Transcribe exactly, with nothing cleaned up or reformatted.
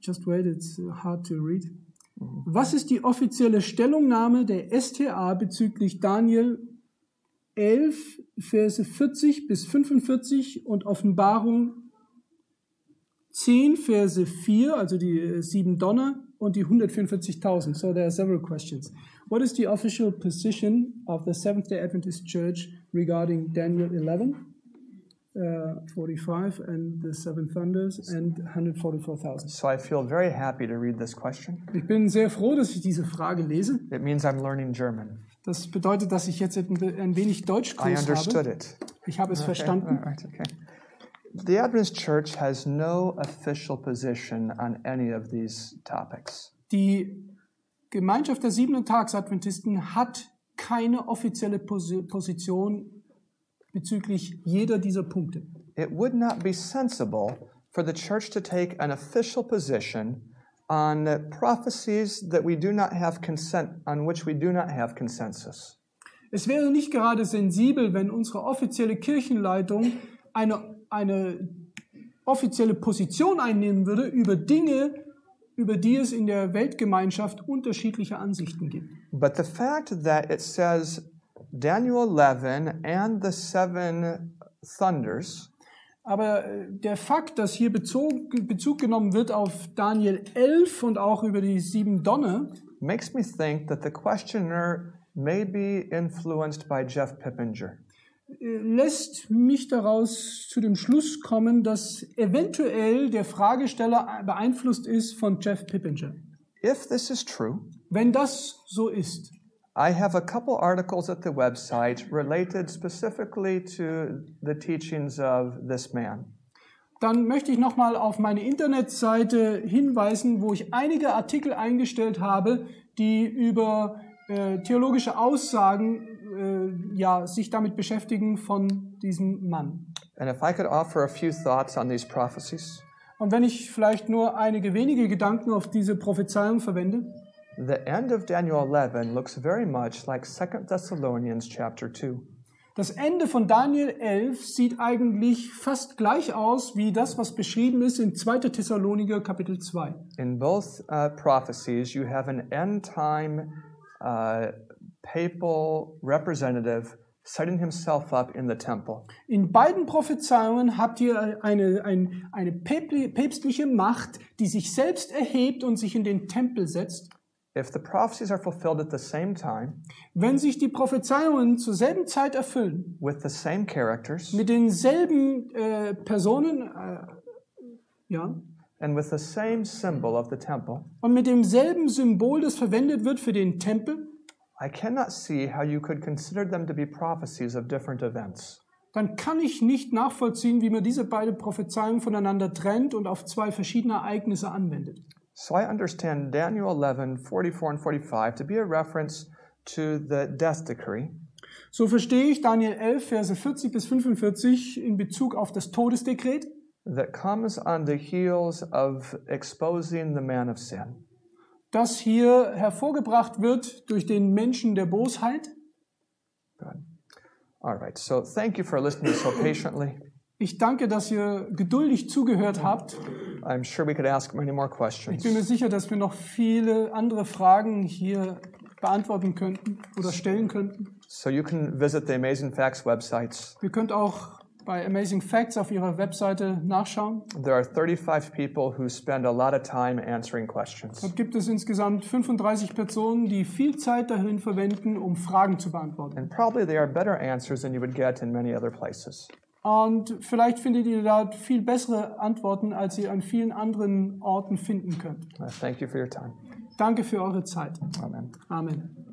just wait, it's hard to read. Was ist die offizielle Stellungnahme der S T A bezüglich Daniel elf, Verse vierzig bis fünfundvierzig und Offenbarung zehn, Verse vier, also die äh, sieben Donner und die hundertvierundvierzigtausend? So there are several questions. What is the official position of the Seventh-day Adventist Church regarding Daniel eleven, uh, forty-five, and the seven thunders and one hundred forty-four thousand? So I feel very happy to read this question. Ich bin sehr froh, dass ich diese Frage lese. It means I'm learning German. Das bedeutet, dass ich jetzt ein ein wenig I Deutschkurs understood habe. it. Ich habe es Okay, verstanden. all right, okay. The Adventist Church has no official position on any of these topics. Die Gemeinschaft der siebenten Tags-Adventisten hat keine offizielle Posi- Position bezüglich jeder dieser Punkte. It would not be sensible for the church to take an official position on prophecies that we do not have consent, on which we do not have consensus. Es wäre nicht gerade sensibel, wenn unsere offizielle Kirchenleitung eine, eine offizielle Position einnehmen würde über Dinge, über die es in der Weltgemeinschaft unterschiedliche Ansichten gibt. But the fact that it says Daniel eleven and the seven thunders Aber äh, der Fakt, dass hier Bezug, Bezug genommen wird auf Daniel elf und auch über die sieben Donner, makes me think that the questioner may be influenced by Jeff Pippinger. äh, lässt mich daraus zu dem Schluss kommen, dass eventuell der Fragesteller beeinflusst ist von Jeff Pippinger. If this is true, Wenn das so ist, I have a couple articles at the website related specifically to the teachings of this man. dann möchte ich nochmal auf meine Internetseite hinweisen, wo ich einige Artikel eingestellt habe, die über äh, theologische Aussagen äh, ja, sich damit beschäftigen von diesem Mann. And if I could offer a few thoughts on these prophecies. Und wenn ich vielleicht nur einige wenige Gedanken auf diese Prophezeiung verwende, The end of Daniel eleven looks very much like Second Thessalonians chapter two. das Ende von Daniel elf sieht eigentlich fast gleich aus wie das, was beschrieben ist in zweiter Thessaloniker Kapitel zwei. In both uh, prophecies, you have an end-time uh, papal representative setting himself up in the temple. In beiden Prophezeiungen habt ihr eine, eine, eine päpstliche Macht, die sich selbst erhebt und sich in den Tempel setzt. If the prophecies are fulfilled at the same time, Wenn sich die Prophezeiungen zur selben Zeit erfüllen, with the same characters, mit denselben äh, Personen, äh, ja, and with the same symbol of the temple, und mit demselben Symbol, das verwendet wird für den Tempel, I cannot see how you could consider them to be prophecies of different events. dann kann ich nicht nachvollziehen, wie man diese beiden Prophezeiungen voneinander trennt und auf zwei verschiedene Ereignisse anwendet. So I understand Daniel eleven, forty-four and forty-five to be a reference to the death decree, So verstehe ich Daniel elf, Verse vierzig bis fünfundvierzig in Bezug auf das Todesdekret, that comes on the heels of exposing the man of sin. das hier hervorgebracht wird durch den Menschen der Bosheit. Good. All right, so thank you for listening so patiently. Ich danke, dass ihr geduldig zugehört habt. I'm sure we could ask many more Ich questions. bin mir sicher, dass wir noch viele andere Fragen hier beantworten könnten oder stellen könnten. So you can visit the Amazing Facts websites. Ihr könnt auch bei Amazing Facts auf ihrer Webseite nachschauen. There are thirty-five people who spend a lot of time answering questions. Dort gibt es insgesamt fünfunddreißig Personen, die viel Zeit dahin verwenden, um Fragen zu beantworten. And probably they are better answers than you would get in many other places. Und vielleicht findet ihr dort viel bessere Antworten, als ihr an vielen anderen Orten finden könnt. Uh, thank you for your time. Danke für eure Zeit. Amen. Amen.